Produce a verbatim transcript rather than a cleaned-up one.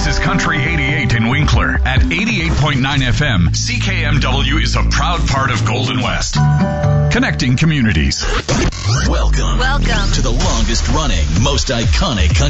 This is Country eighty-eight in Winkler. At eighty-eight point nine F M, C K M W is a proud part of Golden West. Connecting communities. Welcome. Welcome to the longest running, most iconic country